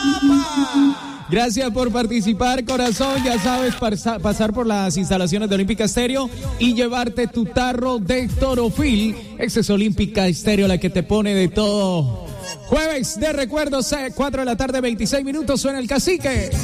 Gracias por participar, corazón. Ya sabes, pasar por las instalaciones de Olímpica Estéreo y llevarte tu tarro de Torofil. Esa es Olímpica Estéreo, la que te pone de todo. Jueves de recuerdos, 4 de la tarde, 26 minutos, suena el cacique.